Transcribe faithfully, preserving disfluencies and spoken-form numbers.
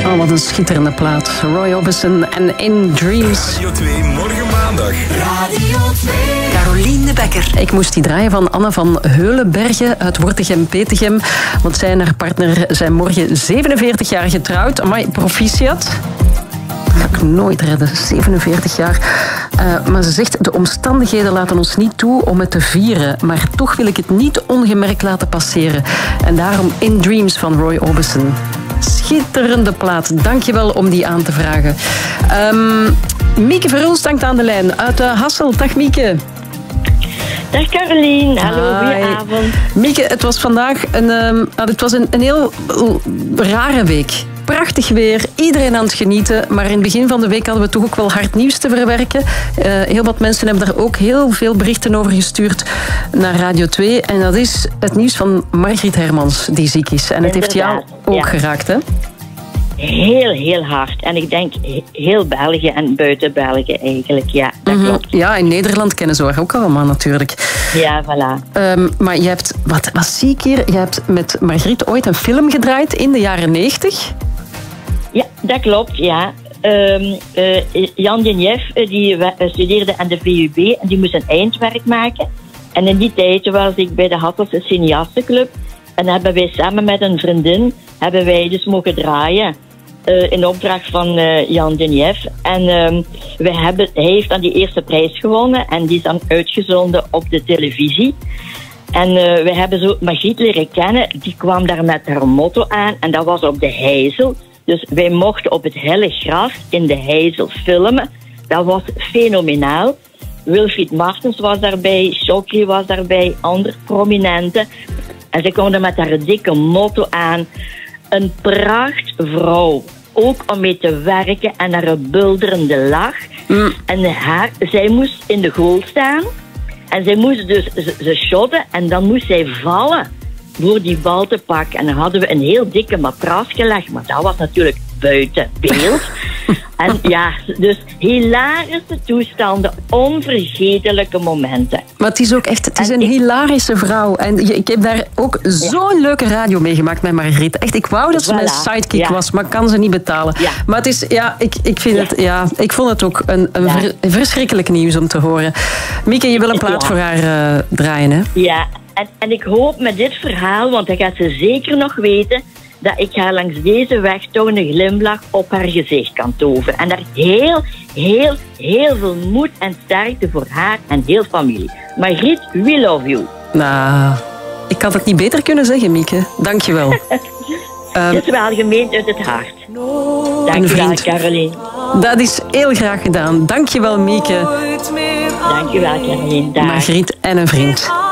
Oh, wat een schitterende plaat. Roy Orbison en In Dreams. Radio twee, morgen maandag. Radio twee. Caroline de Bekker. Ik moest die draaien van Anne van Heulenbergen uit Wortegem-Petegem. Want zij en haar partner zijn morgen zevenenveertig jaar getrouwd. Amai, proficiat. Dat ga ik nooit redden, zevenenveertig jaar. Uh, maar ze zegt, de omstandigheden laten ons niet toe om het te vieren. Maar toch wil ik het niet ongemerkt laten passeren. En daarom In Dreams van Roy Orbison. Schitterende plaat. Dankjewel om die aan te vragen. Um, Mieke Verhulst hangt aan de lijn uit uh, Hassel. Dag Mieke. Dag Caroline, hallo, goedenavond. Mieke, het was vandaag een, um, het was een, een heel rare week. Prachtig weer, iedereen aan het genieten. Maar in het begin van de week hadden we toch ook wel hard nieuws te verwerken. Uh, heel wat mensen hebben daar ook heel veel berichten over gestuurd naar Radio twee. En dat is het nieuws van Margriet Hermans, die ziek is. En het heeft jou ook ja. geraakt, hè? Heel, heel hard. En ik denk heel België en buiten België eigenlijk, ja. Dat mm-hmm. klopt. Ja, in Nederland kennen ze haar ook allemaal natuurlijk. Ja, voilà. Um, maar je hebt, wat, wat zie ik hier? Je hebt met Margriet ooit een film gedraaid in de jaren negentig. Ja, dat klopt, ja. Um, uh, Jan Denjef, uh, die uh, studeerde aan de V U B en die moest een eindwerk maken. En in die tijd was ik bij de Hasselse Cineastenclub. En hebben wij samen met een vriendin, hebben wij dus mogen draaien. Uh, in opdracht van uh, Jan Denjef. En um, we hebben, hij heeft dan die eerste prijs gewonnen. En die is dan uitgezonden op de televisie. En uh, we hebben zo Margriet leren kennen. Die kwam daar met haar motto aan. En dat was op de Heizel. Dus wij mochten op het helle gras in de Heizel filmen. Dat was fenomenaal. Wilfried Martens was daarbij. Chokri was daarbij. Andere prominenten. En ze kwam er met haar dikke motto aan. Een prachtvrouw. Ook om mee te werken en haar bulderende lach. Mm. En haar, zij moest in de goal staan. En zij moest dus ze, ze shotten. En dan moest zij vallen voor die bal te pakken. En dan hadden we een heel dikke matras gelegd. Maar dat was natuurlijk buiten beeld. En ja, dus hilarische toestanden, onvergetelijke momenten. Maar het is ook echt, het is een ik, hilarische vrouw. En ik heb daar ook ja. zo'n leuke radio meegemaakt met Margriet. Echt, ik wou dat ze voilà. mijn sidekick ja. was, maar kan ze niet betalen. Ja. Maar het is, ja, ik, ik vind ja. het, ja, ik vond het ook een, een ja. ver, verschrikkelijk nieuws om te horen. Mieke, je wil een plaat ja. voor haar uh, draaien, hè? Ja, en, en ik hoop met dit verhaal, want dat gaat ze zeker nog weten, dat ik haar langs deze weg toch een glimlach op haar gezicht kan toveren. En daar heel, heel, heel veel moed en sterkte voor haar en heel familie. Margriet, we love you. Nou, ik had het niet beter kunnen zeggen, Mieke. Dank je wel. um, Dit is wel gemeend uit het hart. Dank je wel, Caroline. Dat is heel graag gedaan. Dank je wel, Mieke. Dank je wel, Caroline. Dag. Margriet en een vriend.